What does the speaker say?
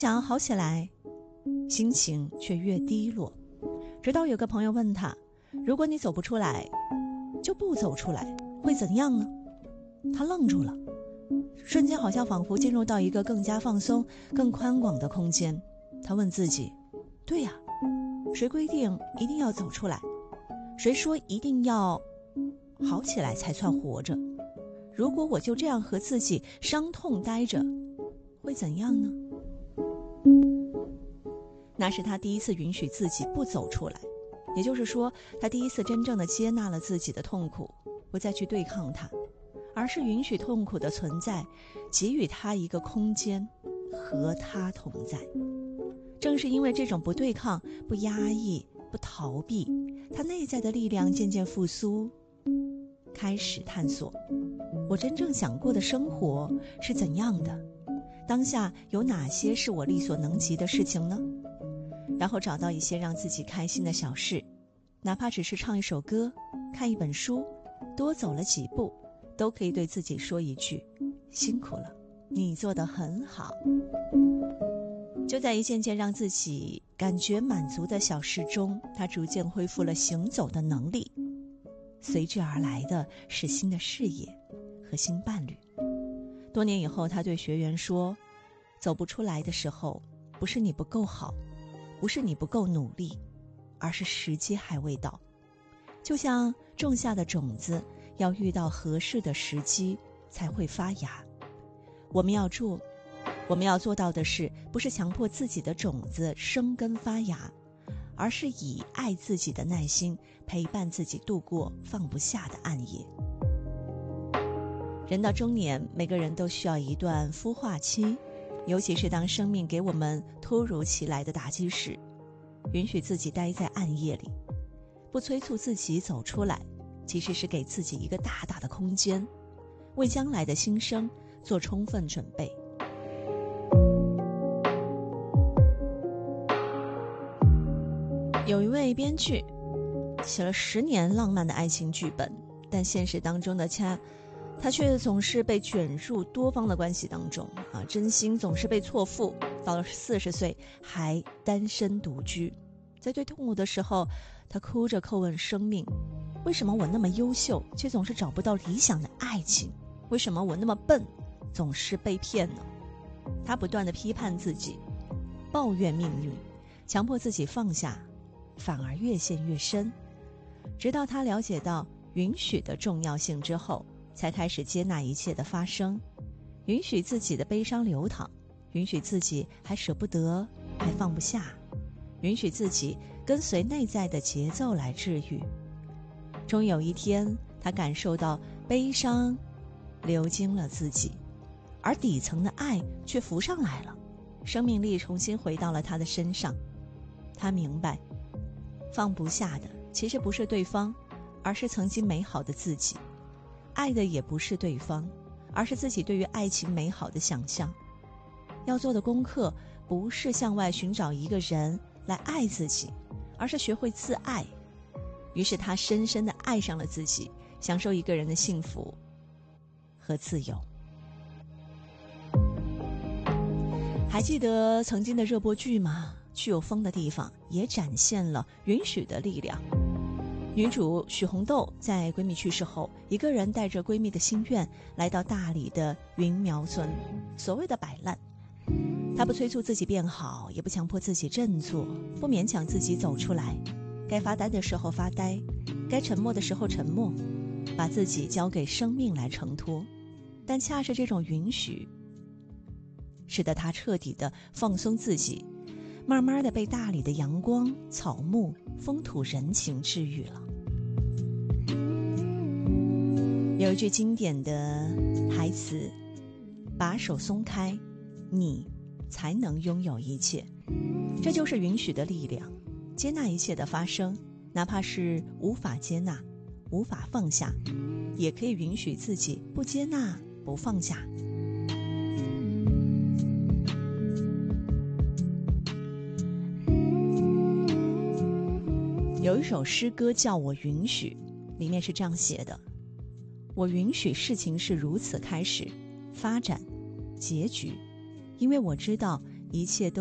想要好起来，心情却越低落。直到有个朋友问他，如果你走不出来，就不走出来，会怎样呢？他愣住了，瞬间好像仿佛进入到一个更加放松、更宽广的空间。他问自己，对呀，谁规定一定要走出来？谁说一定要好起来才算活着？如果我就这样和自己伤痛待着，会怎样呢？那是他第一次允许自己不走出来，也就是说，他第一次真正的接纳了自己的痛苦，不再去对抗它，而是允许痛苦的存在，给予它一个空间，和它同在。正是因为这种不对抗、不压抑、不逃避，他内在的力量渐渐复苏，开始探索我真正想过的生活是怎样的，当下有哪些是我力所能及的事情呢？然后找到一些让自己开心的小事，哪怕只是唱一首歌、看一本书、多走了几步，都可以对自己说一句辛苦了，你做得很好。就在一件件让自己感觉满足的小事中，他逐渐恢复了行走的能力，随之而来的是新的事业和新伴侣。多年以后，他对学员说，走不出来的时候，不是你不够好，不是你不够努力，而是时机还未到。就像种下的种子，要遇到合适的时机才会发芽。我们要做到的是，不是强迫自己的种子生根发芽，而是以爱自己的耐心陪伴自己度过放不下的暗夜。人到中年，每个人都需要一段孵化期，尤其是当生命给我们突如其来的打击时，允许自己待在暗夜里，不催促自己走出来，其实是给自己一个大大的空间，为将来的新生做充分准备。有一位编剧写了10年浪漫的爱情剧本，但现实当中的他却总是被卷入多方的关系当中真心总是被错付，到了40岁还单身独居。在最痛苦的时候，他哭着叩问生命，为什么我那么优秀，却总是找不到理想的爱情？为什么我那么笨，总是被骗呢？他不断地批判自己，抱怨命运，强迫自己放下，反而越陷越深。直到他了解到允许的重要性之后，才开始接纳一切的发生，允许自己的悲伤流淌，允许自己还舍不得，还放不下，允许自己跟随内在的节奏来治愈。终有一天，他感受到悲伤流经了自己，而底层的爱却浮上来了，生命力重新回到了他的身上。他明白，放不下的其实不是对方，而是曾经美好的自己；爱的也不是对方，而是自己对于爱情美好的想象。要做的功课不是向外寻找一个人来爱自己，而是学会自爱。于是他深深地爱上了自己，享受一个人的幸福和自由。还记得曾经的热播剧吗？去有风的地方也展现了允许的力量。女主许红豆在闺蜜去世后，一个人带着闺蜜的心愿来到大理的云苗村。所谓的摆烂，她不催促自己变好，也不强迫自己振作，不勉强自己走出来，该发呆的时候发呆，该沉默的时候沉默，把自己交给生命来承托。但恰是这种允许，使得她彻底的放松自己，慢慢的被大理的阳光、草木、风土人情治愈了。有一句经典的台词，把手松开，你才能拥有一切。这就是允许的力量，接纳一切的发生，哪怕是无法接纳、无法放下，也可以允许自己不接纳、不放下。有一首诗歌叫《我允许》，里面是这样写的：我允许事情是如此开始、发展、结局，因为我知道一切都